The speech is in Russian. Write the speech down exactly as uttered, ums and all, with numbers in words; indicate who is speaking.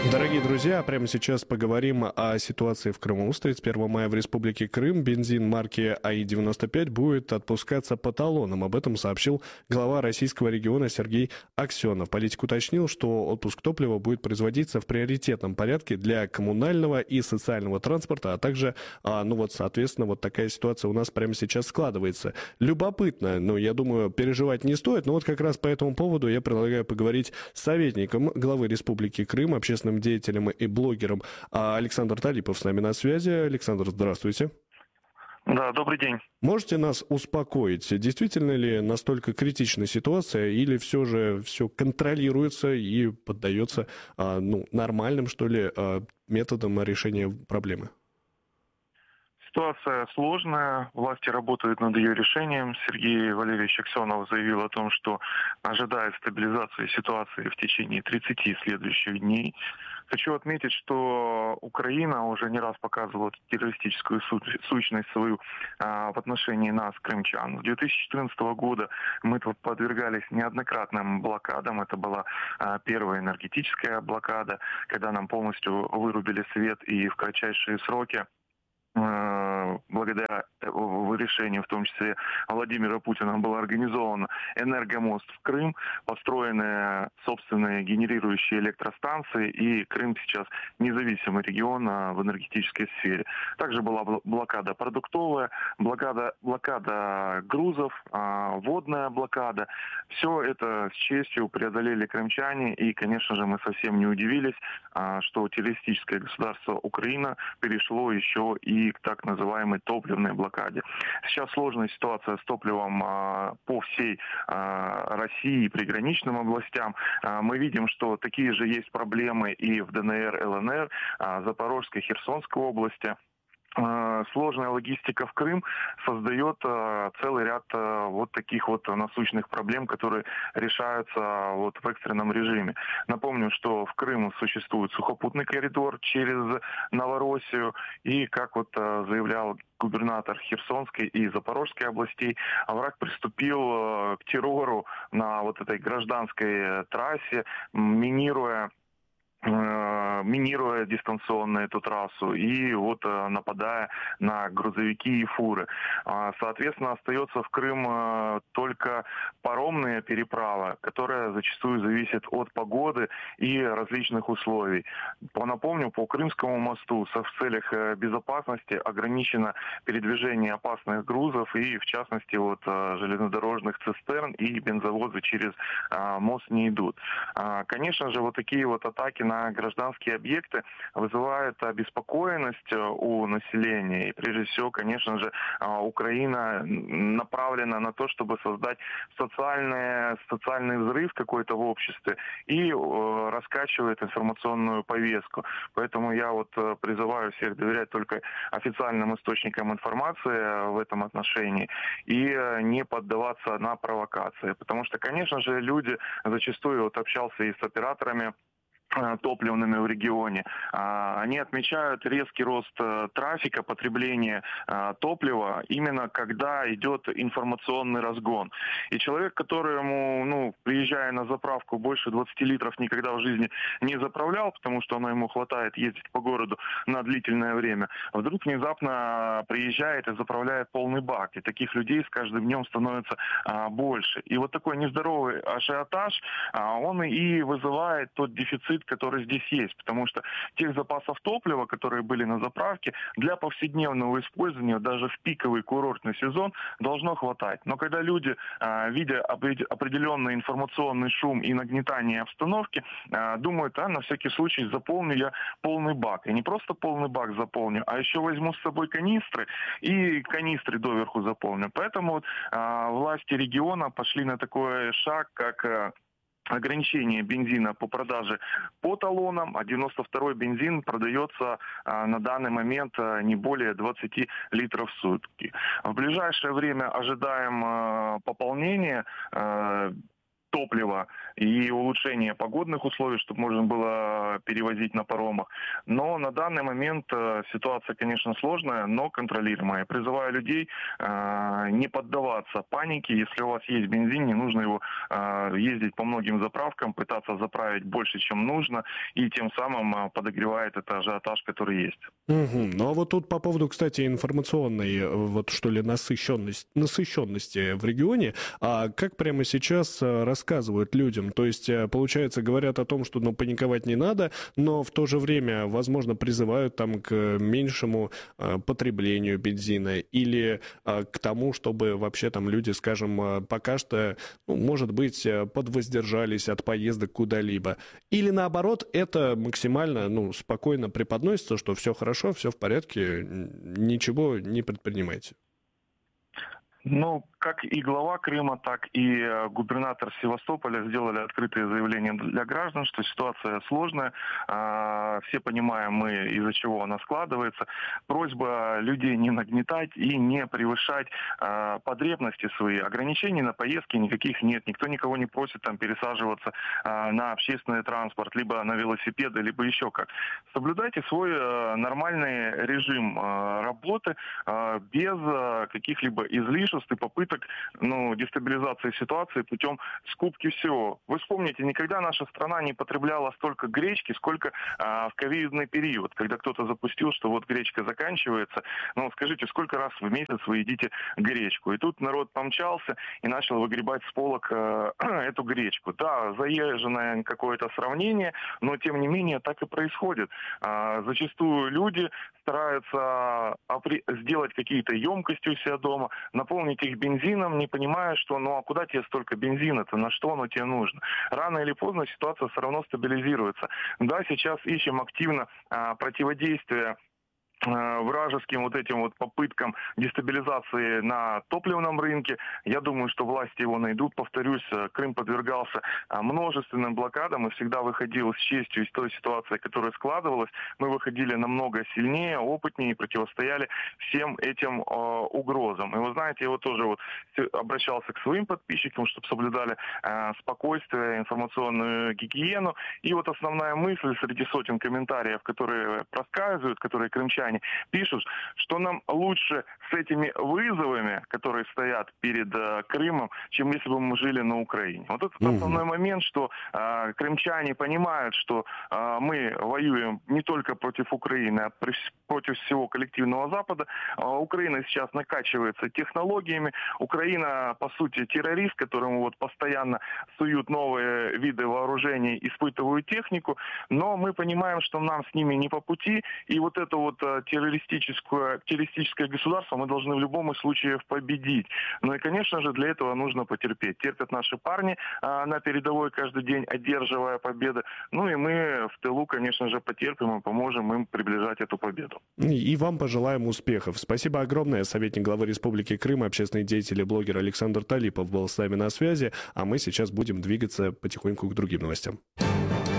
Speaker 1: Дорогие друзья, прямо сейчас поговорим о ситуации в Крыму. С тридцать первого мая в Республике Крым бензин марки А И девяносто пять будет отпускаться по талонам. Об этом сообщил глава российского региона Сергей Аксенов. Политик уточнил, что отпуск топлива будет производиться в приоритетном порядке для коммунального и социального транспорта, а также, ну вот, соответственно, вот такая ситуация у нас прямо сейчас складывается. Любопытно, но я думаю, переживать не стоит, но вот как раз по этому поводу я предлагаю поговорить с советником главы Республики Крым, общественным деятелем и блогером. А Александр Талипов с нами на связи. Александр, здравствуйте.
Speaker 2: Да, добрый день.
Speaker 1: Можете нас успокоить? Действительно ли настолько критичная ситуация, или все же все контролируется и поддается ну, нормальным, что ли, методам решения проблемы?
Speaker 2: Ситуация сложная, власти работают над ее решением. Сергей Валерьевич Аксенов заявил о том, что ожидает стабилизации ситуации в течение тридцати следующих дней. Хочу отметить, что Украина уже не раз показывала террористическую сущность свою а, в отношении нас, крымчан. С две тысячи четырнадцатого года мы тут подвергались неоднократным блокадам. Это была а, первая энергетическая блокада, когда нам полностью вырубили свет и в кратчайшие сроки благодаря решению, в том числе Владимира Путина, был организован энергомост в Крым, построены собственные генерирующие электростанции, и Крым сейчас независимый регион в энергетической сфере. Также была блокада продуктовая, блокада, блокада грузов, водная блокада. Все это с честью преодолели крымчане, и, конечно же, мы совсем не удивились, что террористическое государство Украина перешло еще и к так называемой топливной блокаде. Сейчас сложная ситуация с топливом а, по всей а, России и приграничным областям. А, мы видим, что такие же есть проблемы и в Д Н Р, Л Н Р, а, Запорожской, Херсонской области. Сложная логистика в Крым создает целый ряд вот таких вот насущных проблем, которые решаются вот в экстренном режиме. Напомню, что в Крым существует сухопутный коридор через Новороссию, и, как вот заявлял губернатор Херсонской и Запорожской областей, враг приступил к террору на вот этой гражданской трассе, минируя минируя дистанционно эту трассу и вот нападая на грузовики и фуры. Соответственно, остается в Крым только паромная переправа, которая зачастую зависит от погоды и различных условий. Напомню, по Крымскому мосту в целях безопасности ограничено передвижение опасных грузов и, в частности, вот железнодорожных цистерн и бензовозы через мост не идут. Конечно же, вот такие вот атаки на гражданские объекты вызывают обеспокоенность у населения. И прежде всего, конечно же, Украина направлена на то, чтобы создать социальный, социальный взрыв какой-то в обществе и раскачивает информационную повестку. Поэтому я вот призываю всех доверять только официальным источникам информации в этом отношении и не поддаваться на провокации. Потому что, конечно же, люди зачастую, вот общался и с операторами топливными в регионе. Они отмечают резкий рост трафика, потребления топлива именно когда идет информационный разгон. И человек, которому, ну, приезжая на заправку, больше двадцати литров никогда в жизни не заправлял, потому что оно ему хватает ездить по городу на длительное время, вдруг внезапно приезжает и заправляет полный бак. И таких людей с каждым днем становится больше. И вот такой нездоровый ажиотаж, он и вызывает тот дефицит, который здесь есть, потому что тех запасов топлива, которые были на заправке, для повседневного использования даже в пиковый курортный сезон должно хватать. Но когда люди, видя определенный информационный шум и нагнетание обстановки, думают, а на всякий случай заполню я полный бак. И не просто полный бак заполню, а еще возьму с собой канистры и канистры доверху заполню. Поэтому вот, власти региона пошли на такой шаг, как ограничение бензина по продаже по талонам, а девяносто второй бензин продается а, на данный момент а, не более двадцати литров в сутки. В ближайшее время ожидаем а, пополнения а, топлива и улучшение погодных условий, чтобы можно было перевозить на паромах. Но на данный момент ситуация, конечно, сложная, но контролируемая. Призываю людей не поддаваться панике. Если у вас есть бензин, не нужно его ездить по многим заправкам, пытаться заправить больше, чем нужно, и тем самым подогревает это ажиотаж, который есть.
Speaker 1: Угу. Ну а вот тут по поводу, кстати, информационной, вот что ли, насыщенности, насыщенности в регионе, а как прямо сейчас рассказывают людям? То есть, получается, говорят о том, что ну, паниковать не надо, но в то же время, возможно, призывают там к меньшему э, потреблению бензина или э, к тому, чтобы вообще там люди, скажем, пока что, ну, может быть, подвоздержались от поездок куда-либо. Или наоборот, это максимально, ну, спокойно преподносится, что все хорошо, все в порядке, ничего не предпринимайте.
Speaker 2: Ну, как и глава Крыма, так и губернатор Севастополя сделали открытые заявления для граждан, что ситуация сложная. Все понимаем мы, из-за чего она складывается. Просьба людей не нагнетать и не превышать потребности свои. Ограничений на поездки никаких нет. Никто никого не просит там пересаживаться на общественный транспорт, либо на велосипеды, либо еще как. Соблюдайте свой нормальный режим работы без каких-либо излишеств и попыток ну, дестабилизации ситуации путем скупки всего. Вы вспомните, никогда наша страна не потребляла столько гречки, сколько а, в ковидный период, когда кто-то запустил, что вот гречка заканчивается. Ну, скажите, сколько раз в месяц вы едите гречку? И тут народ помчался и начал выгребать с полок э, эту гречку. Да, заезженное какое-то сравнение, но тем не менее так и происходит. А, зачастую люди стараются опри- сделать какие-то емкости у себя дома, наполнить их бензином, не понимая, что ну а куда тебе столько бензина-то, на что оно тебе нужно. Рано или поздно ситуация все равно стабилизируется. Да, сейчас ищем активно а, противодействие вражеским вот этим вот попыткам дестабилизации на топливном рынке. Я думаю, что власти его найдут. Повторюсь, Крым подвергался множественным блокадам и всегда выходил с честью из той ситуации, которая складывалась. Мы выходили намного сильнее, опытнее и противостояли всем этим э, угрозам. И вы знаете, я вот тоже вот обращался к своим подписчикам, чтобы соблюдали э, спокойствие, информационную гигиену. И вот основная мысль среди сотен комментариев, которые проскальзывают, которые крымчане пишут, что нам лучше с этими вызовами, которые стоят перед э, Крымом, чем если бы мы жили на Украине. Вот это mm-hmm. основной момент, что э, крымчане понимают, что э, мы воюем не только против Украины, а при, против всего коллективного Запада. Э, Украина сейчас накачивается технологиями. Украина, по сути, террорист, которому вот постоянно суют новые виды вооружений, испытывают технику, но мы понимаем, что нам с ними не по пути, и вот это вот э, террористическое, террористическое государство мы должны в любом случае победить. Ну и, конечно же, для этого нужно потерпеть. Терпят наши парни а, на передовой каждый день, одерживая победы. Ну и мы в тылу, конечно же, потерпим и поможем им приближать эту победу.
Speaker 1: И вам пожелаем успехов. Спасибо огромное. Советник главы Республики Крым, общественный деятель и блогер Александр Талипов был с нами на связи, а мы сейчас будем двигаться потихоньку к другим новостям.